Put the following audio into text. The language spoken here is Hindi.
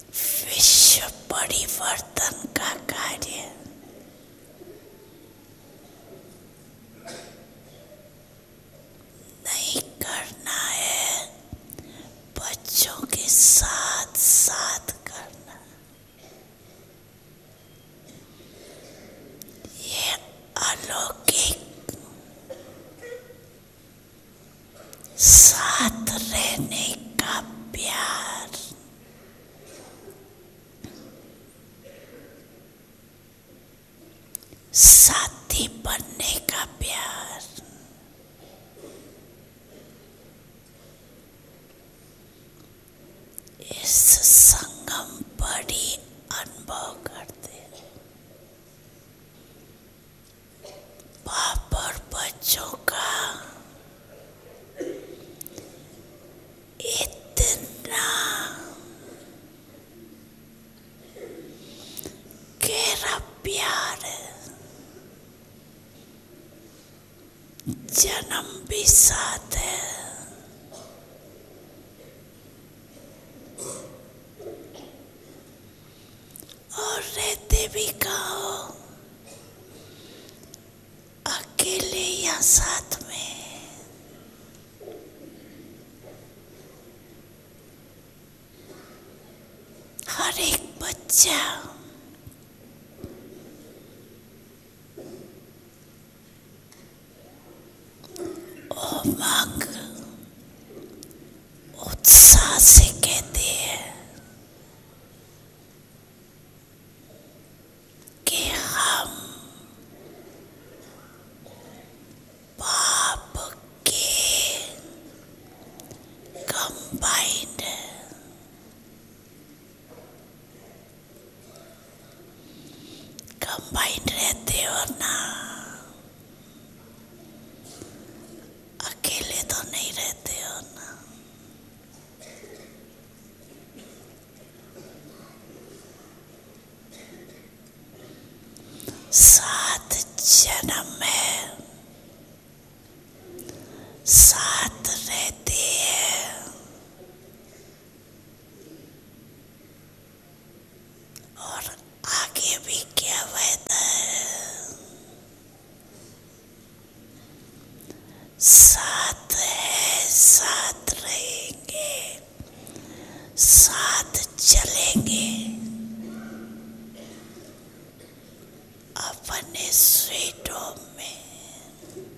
विश्व परिवर्तन का कार्य नहीं करना है, बच्चों के साथ साथ करना। ये अलौकिक साथ रहने का प्यार, साथी बनने का प्यार, इस संगम पर ही अनुभव करते हैं। बाप और बच्चों का इतना गहरा प्यार है, जन्म भी साथ है, और रहते भी कहो अकेले या साथ में। हर एक बच्चा उमंग उत्साह से कहते हैं कि हम बाप के कंबाइंड रहते हो ना, अकेले तो नहीं रहते हो ना। सात जन्म है,